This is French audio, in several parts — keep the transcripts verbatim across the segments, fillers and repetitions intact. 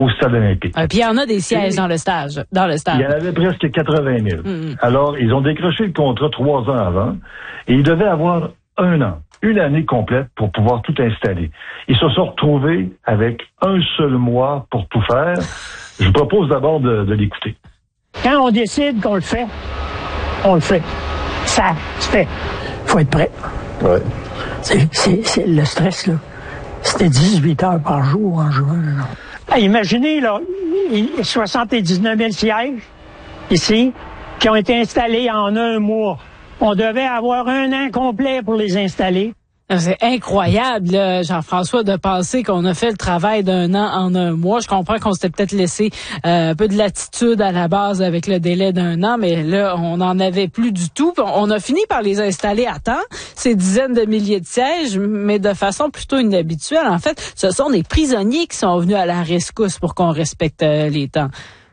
au stade olympique. Ah, puis il y en a des sièges Et, dans le stage, dans le stade. Il y en avait presque quatre-vingt mille. Mm-hmm. Alors, ils ont décroché le contrat trois ans avant et ils devaient avoir un an, une année complète pour pouvoir tout installer. Ils se sont retrouvés avec un seul mois pour tout faire. Je vous propose d'abord de, de l'écouter. Quand on décide qu'on le fait, on le fait. Ça se fait. Faut être prêt. Ouais. C'est, c'est, c'est le stress, là. C'était dix-huit heures par jour en juin. Ah, imaginez, là, soixante-dix-neuf mille sièges ici qui ont été installés en un mois. On devait avoir un an complet pour les installer. C'est incroyable, là, Jean-François, de penser qu'on a fait le travail d'un an en un mois. Je comprends qu'on s'était peut-être laissé euh, un peu de latitude à la base avec le délai d'un an, mais là, on n'en avait plus du tout. On a fini par les installer à temps, ces dizaines de milliers de sièges, mais de façon plutôt inhabituelle. En fait, ce sont des prisonniers qui sont venus à la rescousse pour qu'on respecte euh, les temps.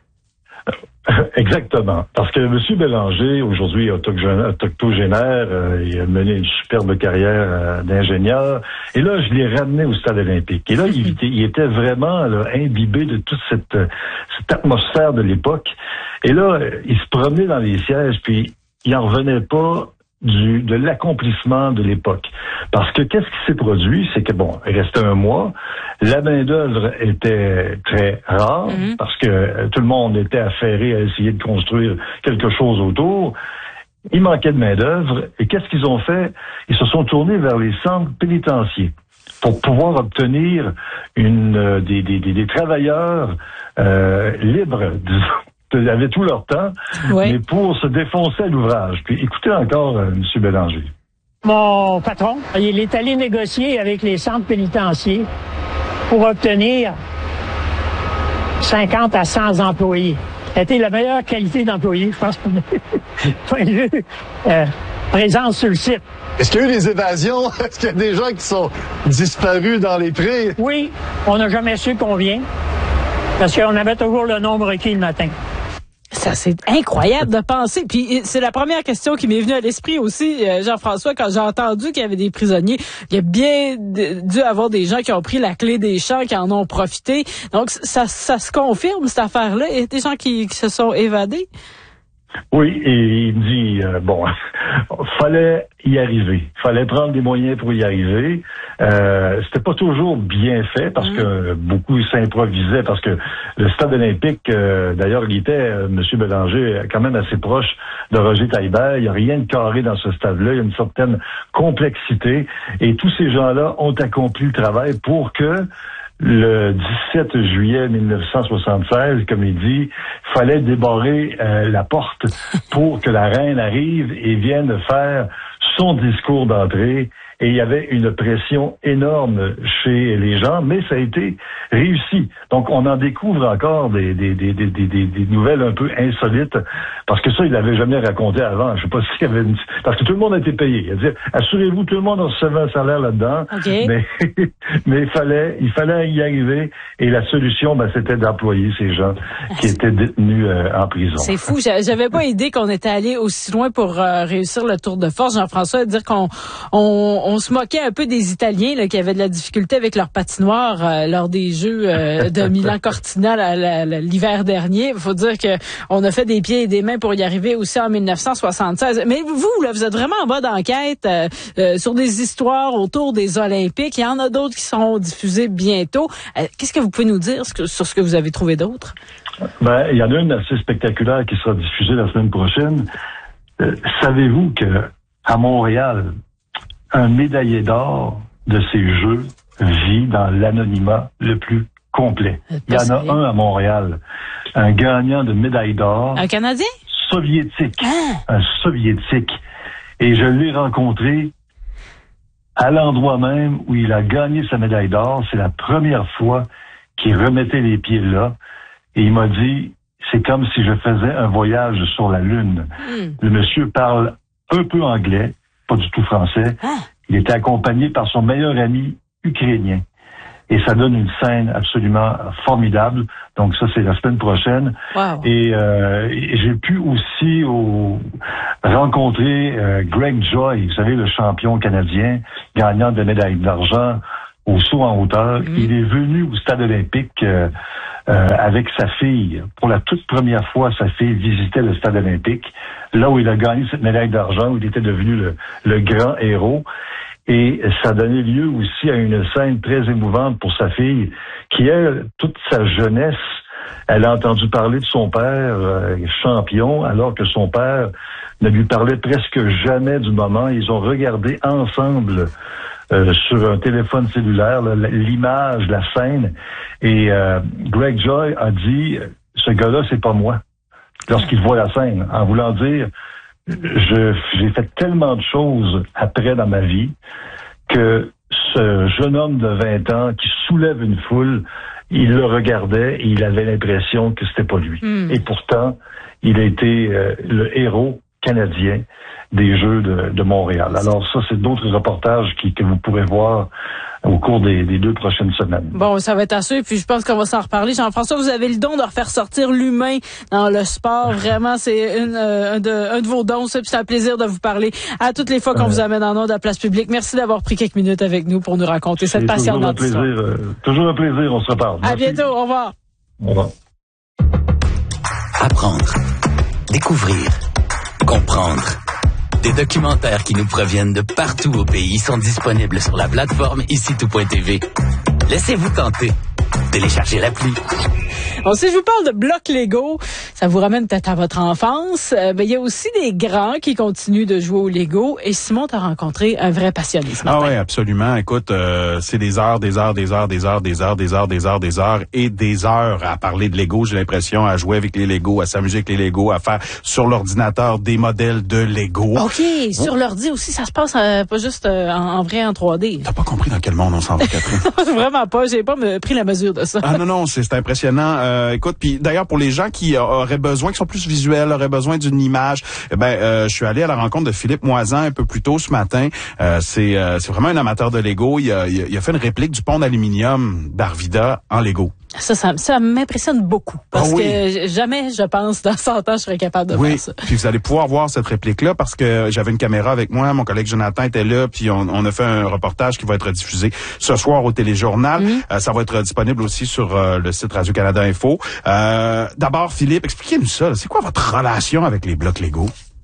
Exactement. Parce que M. Bélanger, aujourd'hui octogénaire, euh, il a mené une superbe carrière euh, d'ingénieur. Et là, je l'ai ramené au stade olympique. Et là, il, était, il était vraiment là, imbibé de toute cette, cette atmosphère de l'époque. Et là, il se promenait dans les sièges, puis il n'en revenait pas du de l'accomplissement de l'époque. Parce que qu'est-ce qui s'est produit, c'est que bon, il restait un mois, la main-d'œuvre était très rare, mm-hmm. parce que tout le monde était affairé à essayer de construire quelque chose autour. Il manquait de main-d'œuvre, et qu'est-ce qu'ils ont fait? Ils se sont tournés vers les centres pénitentiaires pour pouvoir obtenir une euh, des, des, des, des travailleurs euh, libres, disons. Ils avaient tout leur temps, oui. mais pour se défoncer à l'ouvrage. Puis écoutez encore euh, M. Bélanger. Mon patron, il est allé négocier avec les centres pénitentiaires pour obtenir cinquante à cent employés. C'était la meilleure qualité d'employés, je pense, point de vue euh, présence sur le site. Est-ce qu'il y a eu des évasions? Est-ce qu'il y a des gens qui sont disparus dans les prés? Oui, on n'a jamais su combien, parce qu'on avait toujours le nombre requis le matin. Ça, c'est incroyable de penser. Puis c'est la première question qui m'est venue à l'esprit aussi, Jean-François, quand j'ai entendu qu'il y avait des prisonniers. Il y a bien dû avoir des gens qui ont pris la clé des champs, qui en ont profité. Donc, ça, ça se confirme, cette affaire-là. Il y a des gens qui, qui se sont évadés. Oui, et il me dit, euh, bon, fallait y arriver. Fallait prendre des moyens pour y arriver. Euh, c'était pas toujours bien fait parce mmh. que beaucoup s'improvisaient parce que le stade olympique, euh, d'ailleurs, il était, euh, M. Bélanger, quand même assez proche de Roger Taillibert. Il n'y a rien de carré dans ce stade-là. Il y a une certaine complexité. Et tous ces gens-là ont accompli le travail pour que le dix-sept juillet mille neuf cent soixante-seize, comme il dit, fallait débarrer euh, la porte pour que la reine arrive et vienne faire son discours d'entrée. Et il y avait une pression énorme chez les gens, mais ça a été réussi. Donc, on en découvre encore des, des, des, des, des, des nouvelles un peu insolites, parce que ça, il l'avait jamais raconté avant. Je sais pas s'il y avait une... Parce que tout le monde a été payé. Il a dit, assurez-vous, tout le monde recevait un salaire là-dedans. Okay. Mais, mais il fallait, il fallait y arriver. Et la solution, ben, c'était d'employer ces gens qui étaient détenus euh, en prison. C'est fou. J'avais pas idée qu'on était allé aussi loin pour euh, réussir le tour de force. Jean-François, dire qu'on on, on se moquait un peu des Italiens là, qui avaient de la difficulté avec leur patinoire euh, lors des Jeux euh, de Milan-Cortina la, la, la, l'hiver dernier. Il faut dire que on a fait des pieds et des mains pour y arriver aussi en mille neuf cent soixante-seize. Mais vous, là, vous êtes vraiment en mode enquête euh, euh, sur des histoires autour des Olympiques. Il y en a d'autres qui seront diffusées bientôt. Euh, qu'est-ce que vous pouvez nous dire sur ce que vous avez trouvé d'autre? Ben, il y en a une assez spectaculaire qui sera diffusée la semaine prochaine. Euh, savez-vous que à Montréal, un médaillé d'or de ces Jeux vit dans l'anonymat le plus complet. Il y en a un à Montréal, un gagnant de médaille d'or. Un Canadien? Soviétique. Ah. Un soviétique. Et je l'ai rencontré à l'endroit même où il a gagné sa médaille d'or. C'est la première fois qu'il remettait les pieds là. Et il m'a dit, c'est comme si je faisais un voyage sur la Lune. Mm. Le monsieur parle un peu anglais, pas du tout français. Ah. Il était accompagné par son meilleur ami ukrainien. Et ça donne une scène absolument formidable. Donc ça, c'est la semaine prochaine. Wow. Et, euh, et j'ai pu aussi au, rencontrer euh, Greg Joy, vous savez, le champion canadien, gagnant de médaille d'argent au saut en hauteur. Mmh. Il est venu au stade olympique euh, euh, avec sa fille. Pour la toute première fois, sa fille visitait le stade olympique, là où il a gagné cette médaille d'argent, où il était devenu le, le grand héros. Et ça a donné lieu aussi à une scène très émouvante pour sa fille, qui, elle, toute sa jeunesse, elle a entendu parler de son père euh, champion, alors que son père ne lui parlait presque jamais du moment. Ils ont regardé ensemble euh, sur un téléphone cellulaire là, l'image, la scène. Et euh, Greg Joy a dit, ce gars-là, c'est pas moi, lorsqu'il voit la scène, en voulant dire, je, j'ai fait tellement de choses après dans ma vie que ce jeune homme de vingt ans qui soulève une foule, il le regardait et il avait l'impression que c'était pas lui. Mm. Et pourtant, il a été euh, le héros canadien des Jeux de, de Montréal. Alors ça, c'est d'autres reportages qui, que vous pourrez voir au cours des, des deux prochaines semaines. Bon, ça va être à suivre, puis je pense qu'on va s'en reparler. Jean-François, vous avez le don de refaire sortir l'humain dans le sport. Vraiment, c'est une, euh, un, de, un de vos dons, ça, puis c'est un plaisir de vous parler à toutes les fois qu'on euh, vous amène en ondes à la place publique. Merci d'avoir pris quelques minutes avec nous pour nous raconter cette passionnante histoire. Euh, toujours un plaisir, on se reparle. À Merci. Bientôt, au revoir. Au revoir. Apprendre, découvrir, comprendre. Des documentaires qui nous proviennent de partout au pays sont disponibles sur la plateforme ici tout point t v. Laissez-vous tenter. Téléchargez l'appli. Bon, si je vous parle de blocs Lego, ça vous ramène peut-être à votre enfance. Euh, ben, il y a aussi des grands qui continuent de jouer au Lego. Et Simon t'a rencontré un vrai passionné ce matin. Ah oui, absolument. Écoute, euh, c'est des heures, des heures, des heures, des heures, des heures, des heures, des heures, des heures et des heures à parler de Lego. J'ai l'impression à jouer avec les Lego, à s'amuser avec les Lego, à faire sur l'ordinateur des modèles de Lego. OK, oh. Sur l'ordi aussi, ça se passe euh, pas juste euh, en, en vrai en trois D. T'as pas compris dans quel monde on s'en va, Catherine? Vraiment pas. J'ai pas me, pris la mesure de ça. Ah non, non, c'est, c'est impressionnant. Euh, écoute, puis d'ailleurs, pour les gens qui auraient besoin, qui sont plus visuels, auraient besoin d'une image, eh ben, euh, je suis allé à la rencontre de Philippe Moisan un peu plus tôt ce matin. Euh, c'est, euh, c'est vraiment un amateur de Lego. Il a, il a fait une réplique du pont d'aluminium d'Arvida en Lego. Ça, ça, ça m'impressionne beaucoup. Parce ah oui. que jamais, je pense, dans cent ans, je serais capable de oui. faire ça. Puis vous allez pouvoir voir cette réplique-là parce que j'avais une caméra avec moi, mon collègue Jonathan était là, puis on, on a fait un reportage qui va être diffusé ce soir au Téléjournal. Mm-hmm. Euh, ça va être disponible aussi sur euh, le site Radio-Canada Info. Euh, d'abord, Philippe, expliquez-nous ça. Là. C'est quoi votre relation avec les blocs Lego?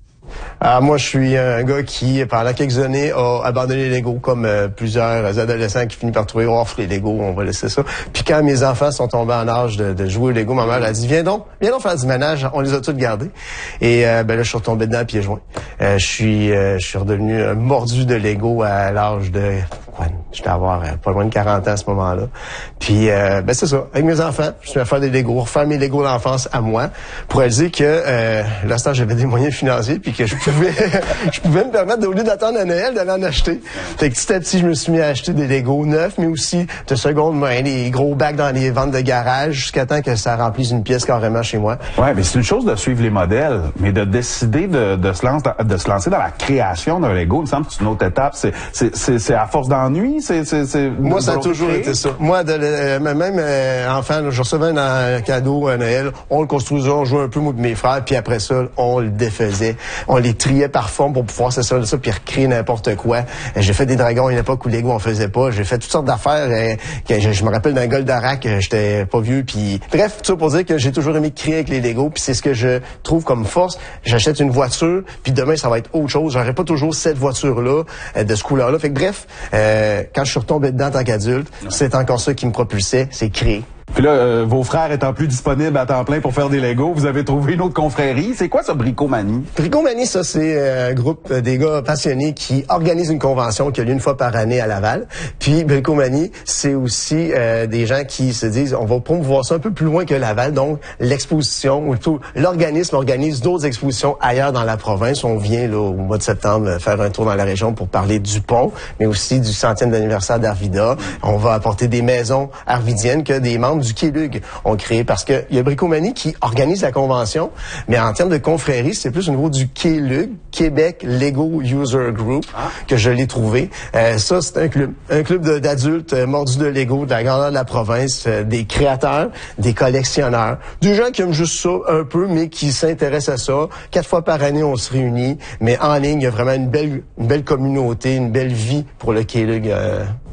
Ah, moi, je suis un gars qui, pendant quelques années, a abandonné les Lego, comme euh, plusieurs adolescents qui finissent par trouver oh, les Lego, on va laisser ça. Puis quand mes enfants sont tombés en âge de, de jouer au Lego, ma mère a dit, viens donc, viens donc faire du ménage, on les a tous gardés. Et euh, ben là, je suis retombé dedans pieds joints. Euh, je suis euh, je suis redevenu un mordu de Lego à l'âge de... quoi, je devais avoir euh, pas loin de quarante ans à ce moment-là. Puis, euh, ben c'est ça, avec mes enfants, je suis à faire des Lego, refaire mes Lego d'enfance à moi, pour réaliser que euh, l'instant, j'avais des moyens financiers, puis que je pouvais je pouvais me permettre, au lieu d'attendre à Noël, d'aller en acheter. Fait que petit à petit, je me suis mis à acheter des Lego neufs, mais aussi de seconde main, des gros bacs dans les ventes de garage, jusqu'à temps que ça remplisse une pièce carrément chez moi. Ouais, mais c'est une chose de suivre les modèles, mais de décider de, de, se, lance, de se lancer dans la création d'un Lego, il me semble que c'est une autre étape. C'est, c'est, c'est, c'est à force d'ennui? C'est, c'est, c'est moi, ça a toujours créer. été ça. Moi, de, euh, même euh, enfant, là, je recevais un, un cadeau à Noël, on le construisait, on jouait un peu, moi et mes frères, puis après ça, on le défaisait. On les triait par forme pour pouvoir se ça, ça puis recréer n'importe quoi. J'ai fait des dragons à une époque où Lego on faisait pas. J'ai fait toutes sortes d'affaires. Euh, que je, je me rappelle d'un Goldorak, euh, j'étais pas vieux. Puis bref, tout ça pour dire que j'ai toujours aimé créer avec les Lego. Puis c'est ce que je trouve comme force. J'achète une voiture, puis demain ça va être autre chose. J'aurais pas toujours cette voiture-là, euh, de ce couleur-là. Fait que bref, euh, quand je suis retombé dedans en tant qu'adulte, ouais. C'est encore ça qui me propulsait, c'est créer. Puis là, euh, vos frères étant plus disponibles à temps plein pour faire des Legos, vous avez trouvé une autre confrérie. C'est quoi ça, Bricomanie? Bricomanie, ça, c'est un groupe des gars passionnés qui organisent une convention qui a lieu une fois par année à Laval. Puis Bricomanie, c'est aussi euh, des gens qui se disent, on va promouvoir ça un peu plus loin que Laval. Donc, l'exposition, ou plutôt l'organisme organise d'autres expositions ailleurs dans la province. On vient là au mois de septembre faire un tour dans la région pour parler du pont, mais aussi du centième d'anniversaire d'Arvida. On va apporter des maisons arvidiennes que des membres du Quélug ont créé, parce que il y a Bricomanie qui organise la convention, mais en termes de confrérie, c'est plus au niveau du Quélug, Québec Lego User Group, ah. que je l'ai trouvé. Euh, ça, c'est un club, un club de, d'adultes euh, mordus de Lego de la grandeur de la province, euh, des créateurs, des collectionneurs, des gens qui aiment juste ça un peu, mais qui s'intéressent à ça. Quatre fois par année, on se réunit, mais en ligne, il y a vraiment une belle, une belle communauté, une belle vie pour le Quélug. Euh,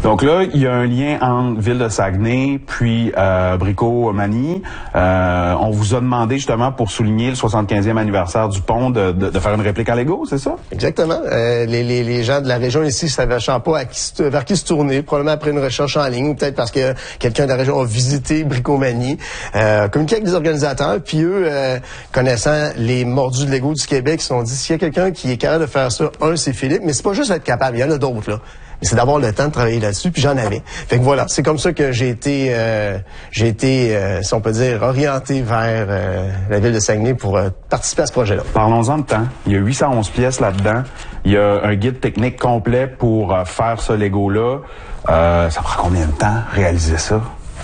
Donc là, il y a un lien entre Ville de Saguenay puis euh, Bricomanie. Euh, on vous a demandé justement pour souligner le soixante-quinzième anniversaire du pont de, de, de faire une réplique en Lego, c'est ça? Exactement. Euh, les, les, les gens de la région ici savaient pas à qui, vers qui se tourner, probablement après une recherche en ligne, ou peut-être parce que quelqu'un de la région a visité Bricomanie, euh, communiqué avec des organisateurs, puis eux, euh, connaissant les mordus de Lego du Québec, se sont dit, s'il y a quelqu'un qui est capable de faire ça, un, c'est Philippe, mais c'est pas juste être capable, il y en a d'autres, là. Mais c'est d'avoir le temps de travailler là-dessus, puis j'en avais. Fait que voilà, c'est comme ça que j'ai été, euh, j'ai été, euh, si on peut dire, orienté vers euh, la ville de Saguenay pour euh, participer à ce projet-là. Parlons-en de temps. Il y a huit cent onze pièces là-dedans. Il y a un guide technique complet pour euh, faire ce Lego-là. Euh, ça prend combien de temps réaliser ça?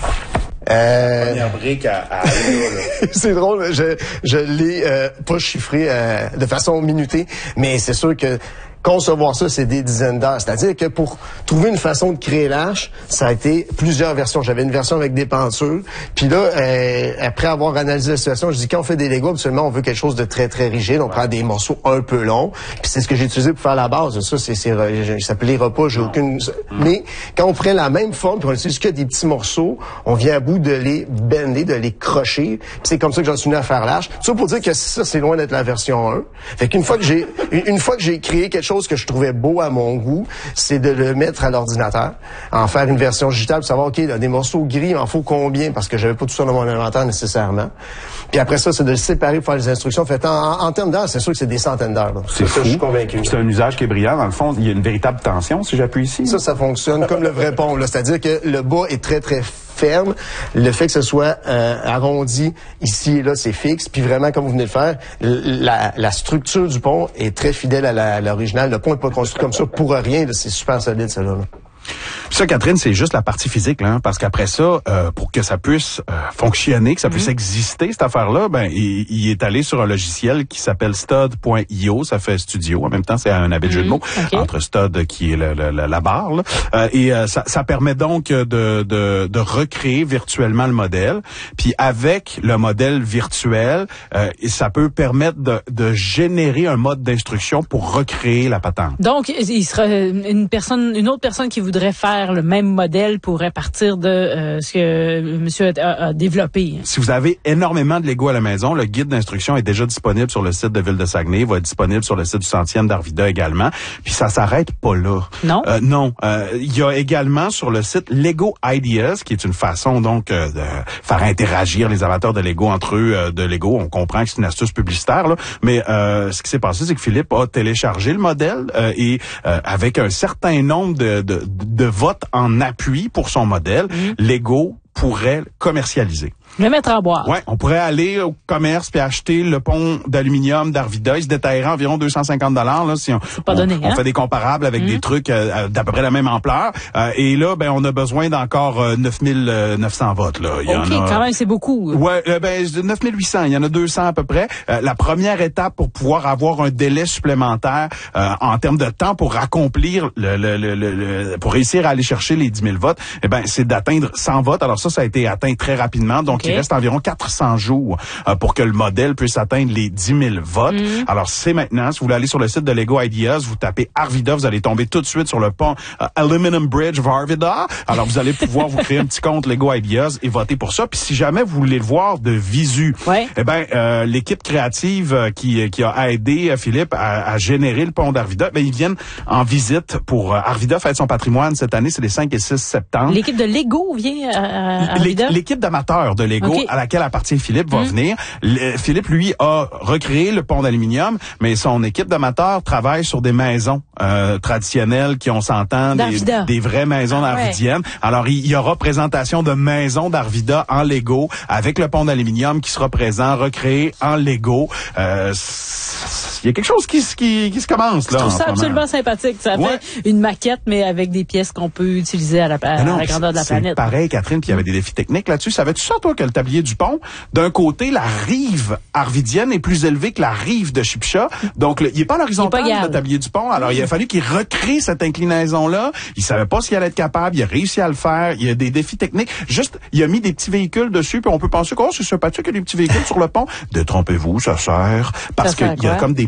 Euh... Première brique à, à aller là, là. C'est drôle, je, je l'ai euh, pas chiffré euh, de façon minutée, mais c'est sûr que concevoir ça, c'est des dizaines d'heures. C'est-à-dire que pour trouver une façon de créer l'arche, ça a été plusieurs versions. J'avais une version avec des pentures. Puis là, euh, après avoir analysé la situation, je dis quand on fait des Legos, absolument, on veut quelque chose de très, très rigide. On prend des morceaux un peu longs. Puis c'est ce que j'ai utilisé pour faire la base. Ça, c'est, c'est, ça s'appelait repas, j'ai aucune... Mais quand on prend la même forme, puis on utilise que des petits morceaux, on vient à bout de les bender, de les crocher. Puis c'est comme ça que j'en suis venu à faire l'arche. Ça pour dire que ça, c'est loin d'être la version un. Fait qu'une fois que j'ai, une fois que j'ai créé quelque chose que je trouvais beau à mon goût, c'est de le mettre à l'ordinateur, en faire une version digitale pour savoir, OK, là, des morceaux gris, il m'en faut combien, parce que j'avais pas tout ça dans mon inventaire nécessairement. Puis après ça, c'est de le séparer pour faire les instructions. Fait en, en, en termes d'heures, c'est sûr que c'est des centaines d'heures. Là. C'est ça, fou. Je suis convaincu. C'est un usage qui est brillant. Dans le fond, il y a une véritable tension si j'appuie ici. Ça, ça fonctionne comme le vrai pont. Là. C'est-à-dire que le bas est très, très ferme. Le fait que ce soit euh, arrondi ici et là, c'est fixe. Puis vraiment, comme vous venez de faire, la, la structure du pont est très fidèle à, la, à l'original. Le pont n'est pas construit comme ça pour rien. Là. C'est super solide, ça là. Puis ça, Catherine, c'est juste la partie physique, là, hein, parce qu'après ça, euh, pour que ça puisse euh, fonctionner, que ça puisse mm-hmm. exister, cette affaire-là, ben, il, il est allé sur un logiciel qui s'appelle stud point io, ça fait studio. En même temps, c'est un habit de jeu de mots okay. entre stud qui est le, le, le, la barre, là. Euh, et euh, ça, ça permet donc de, de, de recréer virtuellement le modèle. Puis avec le modèle virtuel, euh, ça peut permettre de, de générer un mode d'instruction pour recréer la patente. Donc, il sera une personne, une autre personne qui voudrait faire le même modèle pourrait partir de euh, ce que monsieur a, a développé. Si vous avez énormément de Lego à la maison, le guide d'instruction est déjà disponible sur le site de Ville de Saguenay, il va être disponible sur le site du centième d'Arvida également. Puis ça s'arrête pas là. Non. Euh, non. Euh, il y a également sur le site Lego Ideas, qui est une façon donc euh, de faire interagir les amateurs de Lego entre eux euh, de Lego. On comprend que c'est une astuce publicitaire, là, mais euh, ce qui s'est passé, c'est que Philippe a téléchargé le modèle euh, et euh, avec un certain nombre de, de, de votes en appui pour son modèle, mmh. Lego pourrait commercialiser. Le mettre en boîte. Ouais, on pourrait aller au commerce puis acheter le pont d'aluminium d'Arvida. Il se détaillerait environ deux cent cinquante dollars là si on, C'est pas on, donné, on hein? fait des comparables avec mmh. des trucs euh, d'à peu près la même ampleur. Euh, et là, ben on a besoin d'encore euh, neuf mille neuf cents votes là. Il y OK, en a, quand même, c'est beaucoup. Ouais, euh, ben neuf mille huit cents. Il y en a deux cents à peu près. Euh, la première étape pour pouvoir avoir un délai supplémentaire euh, en termes de temps pour accomplir le, le, le, le, le pour réussir à aller chercher les dix mille votes, eh ben c'est d'atteindre cent votes. Alors ça, ça a été atteint très rapidement. Donc, okay. il reste environ quatre cents jours euh, pour que le modèle puisse atteindre les dix mille votes. Mm. Alors, c'est maintenant. Si vous voulez aller sur le site de Lego Ideas, vous tapez Arvida, vous allez tomber tout de suite sur le pont euh, Aluminum Bridge of Arvida. Alors, vous allez pouvoir vous créer un petit compte Lego Ideas et voter pour ça. Puis, si jamais vous voulez le voir de visu, ouais. eh ben, euh, l'équipe créative euh, qui, qui a aidé euh, Philippe à, à générer le pont d'Arvida, ben, ils viennent en visite pour euh, Arvida fête son patrimoine cette année. C'est les cinq et six septembre. L'équipe de Lego vient à Arvida? L'équipe d'amateurs de Lego okay. à laquelle appartient Philippe va mmh. venir. Le, Philippe, lui, a recréé le pont d'aluminium, mais son équipe d'amateurs travaille sur des maisons euh, traditionnelles qui, on s'entend, des, des vraies maisons ah, d'arvidiennes. Ouais. Alors, il y aura présentation de maisons d'Arvida en Lego avec le pont d'aluminium qui sera présent, recréé en Lego. Euh, il y a quelque chose qui, qui, qui se commence là. Je trouve ça absolument sympathique. Ça ouais. fait une maquette, mais avec des pièces qu'on peut utiliser à la, à non, la grandeur de la c'est planète. Pareil, Catherine, puis il y avait des défis techniques là-dessus. Savais-tu ça, toi, que le tablier du pont, d'un côté, la rive arvidienne est plus élevée que la rive de Chipcha. Donc, le, il n'est pas à l'horizontale, le tablier du pont. Alors, mmh. il a fallu qu'il recrée cette inclinaison-là. Il savait pas s'il allait être capable. Il a réussi à le faire. Il y a des défis techniques. Juste, il a mis des petits véhicules dessus, puis on peut penser que oh, c'est sympathique, il y a des petits véhicules sur le pont. Détrompez-vous, ça sert. Parce qu'il y a comme des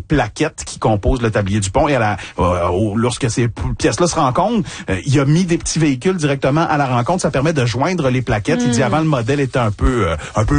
plaquettes qui composent le tablier du pont. Et à la, euh, lorsque ces pièces-là se rencontrent, euh, il a mis des petits véhicules directement à la rencontre. Ça permet de joindre les plaquettes. Mm. Il dit avant, le modèle était un peu, euh, un peu